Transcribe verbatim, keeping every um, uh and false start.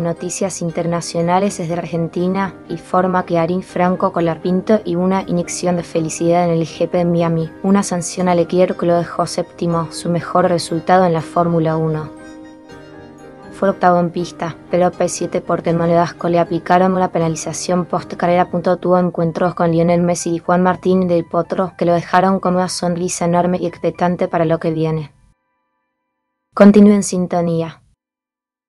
noticias internacionales desde Argentina y forma que Arín Franco Colapinto y una inyección de felicidad en el G P de Miami, una sanción a Leclerc que lo dejó séptimo, su mejor resultado en la Fórmula uno. Fue octavo en pista, pero P siete portemonedas le aplicaron una penalización post-carrera. Tuvo encuentros con Lionel Messi y Juan Martín del Potro que lo dejaron con una sonrisa enorme y expectante para lo que viene. Continúe en sintonía.